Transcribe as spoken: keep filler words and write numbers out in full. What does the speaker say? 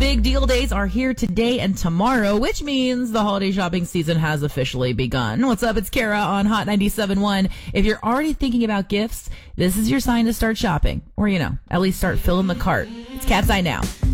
big deal days are here today and tomorrow, which means the holiday shopping season has officially begun. What's up? It's Kara on Hot ninety-seven point one. If you're already thinking about gifts, this is your sign to start shopping. Or, you know, at least start filling the cart. It's Cat's Eye now.